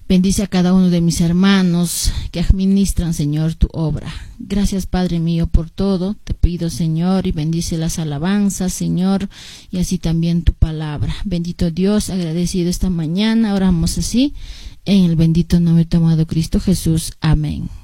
Bendice a cada uno de mis hermanos que administran, Señor, tu obra. Gracias, Padre mío, por todo. Te pido, Señor, y bendice las alabanzas, Señor, y así también tu palabra. Bendito Dios, agradecido esta mañana. Oramos así, en el bendito nombre de tu amado Cristo Jesús. Amén.